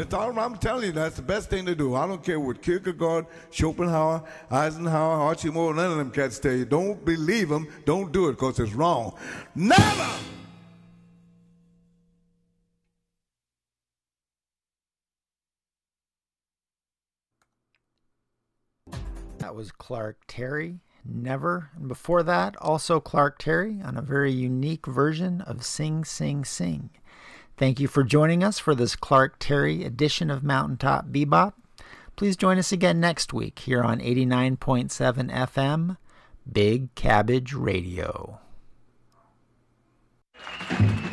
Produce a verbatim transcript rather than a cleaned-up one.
It's all, I'm telling you, that's the best thing to do. I don't care what Kierkegaard, Schopenhauer, Eisenhower, Archie-Moore, none of them cats tell you. Don't believe them. Don't do it because it's wrong. Never! That was Clark Terry, Never. And before that, also Clark Terry on a very unique version of Sing, Sing, Sing. Thank you for joining us for this Clark Terry edition of Mountaintop Bebop. Please join us again next week here on eighty-nine point seven F M, Big Cabbage Radio.